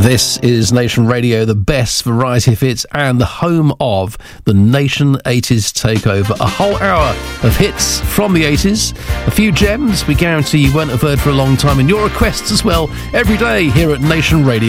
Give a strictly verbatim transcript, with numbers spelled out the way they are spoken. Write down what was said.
This is Nation Radio, the best variety of hits and the home of the Nation eighties Takeover. A whole hour of hits from the eighties, a few gems we guarantee you won't have heard for a long time, and your requests as well every day here at Nation Radio.